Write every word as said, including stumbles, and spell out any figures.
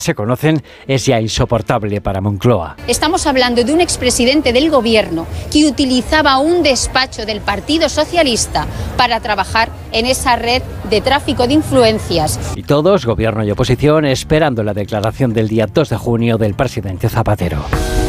se conocen es ya insoportable para Moncloa. Estamos hablando de un expresidente del gobierno que utilizaba un despacho del Partido Socialista para trabajar en esa red de tráfico de influencias. Y todos, gobierno y oposición, esperando la declaración del día dos de junio del presidente Zapatero.